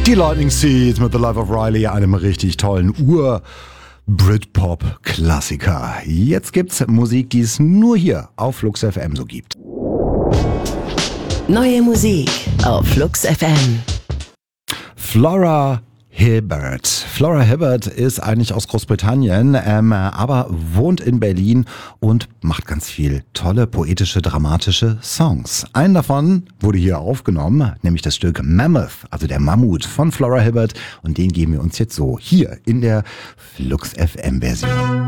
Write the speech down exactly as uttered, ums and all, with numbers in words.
Die Lightning Seeds mit The Life of Riley, einem richtig tollen Ur-Britpop-Klassiker. Jetzt gibt's Musik, die es nur hier auf Flux F M so gibt. Neue Musik auf Flux F M. Flora Hibbert. Flora Hibbert ist eigentlich aus Großbritannien, ähm, aber wohnt in Berlin und macht ganz viel tolle, poetische, dramatische Songs. Einen davon wurde hier aufgenommen, nämlich das Stück Mammoth, also der Mammut von Flora Hibbert. Und den geben wir uns jetzt so hier in der Flux F M Version.